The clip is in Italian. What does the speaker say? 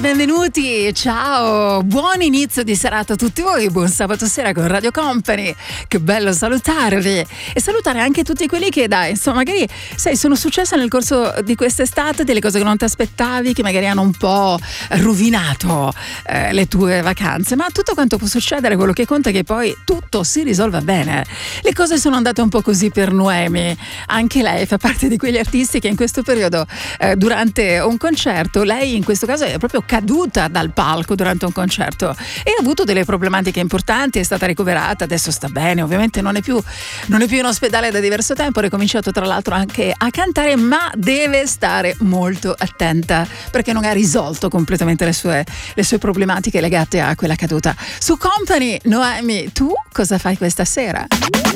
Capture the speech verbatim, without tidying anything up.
benvenuti, ciao, buon inizio di serata a tutti voi, buon sabato sera con Radio Company, che bello salutarvi e salutare anche tutti quelli che dai, insomma magari sai sono successe nel corso di quest'estate delle cose che non ti aspettavi, che magari hanno un po' rovinato eh, le tue vacanze, ma tutto quanto può succedere, quello che conta è che poi tutto si risolva bene. Le cose sono andate un po' così per Noemi, anche lei fa parte di quegli artisti che in questo periodo eh, durante un concerto, lei in questo caso è proprio caduta dal palco durante un concerto e ha avuto delle problematiche importanti, è stata ricoverata, adesso sta bene, ovviamente non è più, non è più in ospedale da diverso tempo, ha ricominciato tra l'altro anche a cantare, ma deve stare molto attenta perché non ha risolto completamente le sue, le sue problematiche legate a quella caduta. Su Company, Noemi, tu cosa fai questa sera?